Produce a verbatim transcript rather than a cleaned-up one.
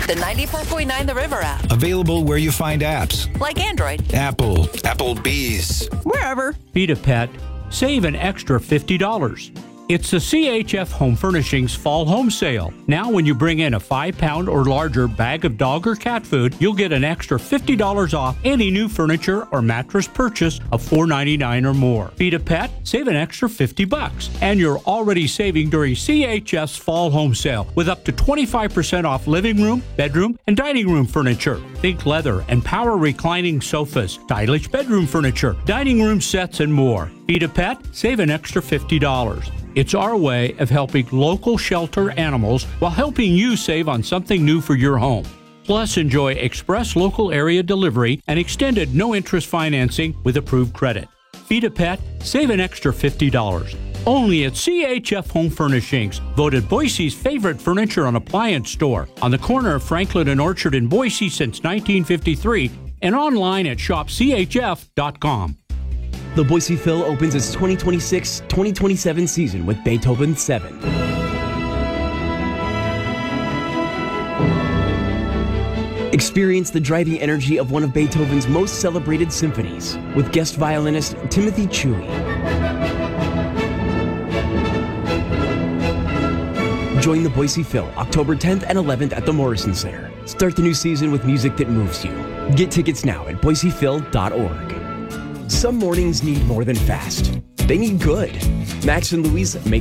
The ninety-four point nine The River app. Available where you find apps. Like Android. Apple, Applebee's. Wherever. Feed a pet. Save an extra fifty dollars. It's the C H F Home Furnishings Fall Home Sale. Now when you bring in a five pound or larger bag of dog or cat food, you'll get an extra fifty dollars off any new furniture or mattress purchase of four ninety-nine or more. Feed a pet, save an extra fifty bucks. And you're already saving during C H F's Fall Home Sale with up to twenty-five percent off living room, bedroom, and dining room furniture. Think leather and power reclining sofas, stylish bedroom furniture, dining room sets, and more. Feed a pet, save an extra fifty dollars. It's our way of helping local shelter animals while helping you save on something new for your home. Plus, enjoy express local area delivery and extended no-interest financing with approved credit. Feed a pet, save an extra fifty dollars. Only at C H F Home Furnishings, voted Boise's favorite furniture and appliance store, on the corner of Franklin and Orchard in Boise since nineteen fifty-three, and online at shop c h f dot com. The Boise Phil opens its twenty twenty-six twenty twenty-seven season with Beethoven seven. Experience the driving energy of one of Beethoven's most celebrated symphonies with guest violinist Timothy Chewy. Join the Boise Phil October tenth and eleventh at the Morrison Center. Start the new season with music that moves you. Get tickets now at boise phil dot org. Some mornings need more than fast. They need good. Max and Louise make